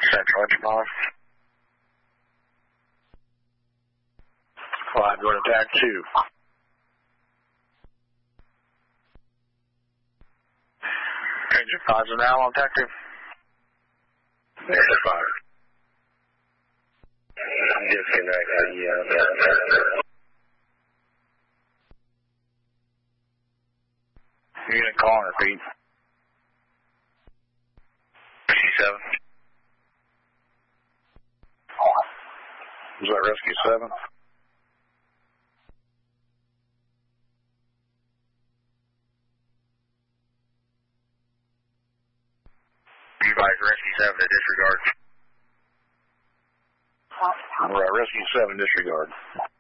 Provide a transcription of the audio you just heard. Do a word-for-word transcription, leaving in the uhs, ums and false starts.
Central, what's your calling? Five, going to tag two. Ranger five's now on tag two. Ranger five. Disconnect, yeah. You're going to call and repeat. Rescue seven. Was that Rescue seven? You advise Rescue seven to disregard. All right, Rescue seven, disregard.